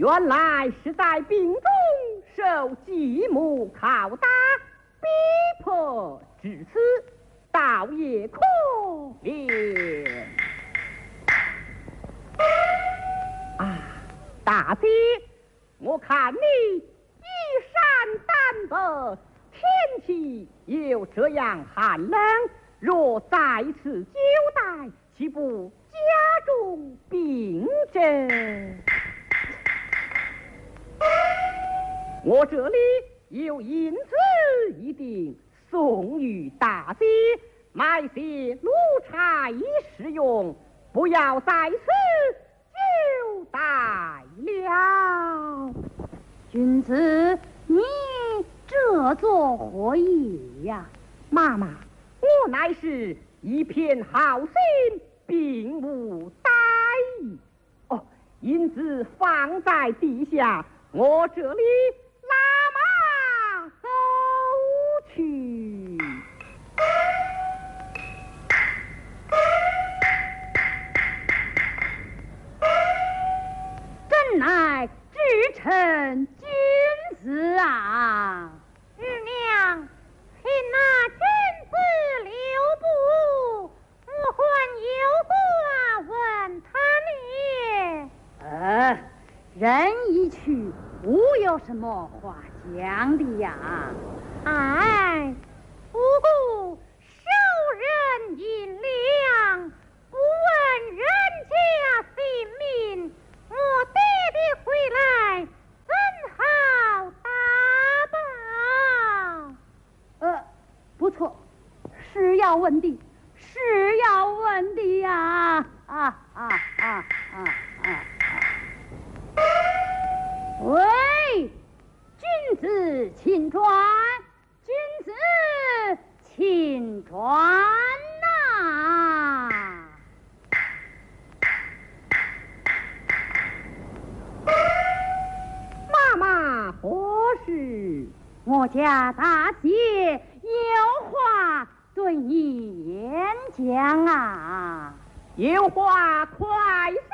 原来是在病中受继母拷打，逼迫至此，倒也可怜。啊，大姐，我看你衣衫单薄，天气又这样寒冷，若在此久待，岂不加重病症？我这里有银子一锭，送与大姐，买些炉柴食用，不要在此久待了。 君子，你这作何意呀？ 妈妈，我乃是一片好心，并无歹意。哦，银子放在地下，我这里拉马走去。 真乃至臣君子啊！ 日娘，凭那君子留步，我还有话问他呢。 人一去，无有什么话讲的呀。 哎，不顾受人银两，不问人家性命，我爹爹回来怎好打报？ 不错，是要问的，是要问的呀！喂，君子请转，君子请转呐！ 妈妈何事？ 我家大姐有话对你言讲啊。 有话快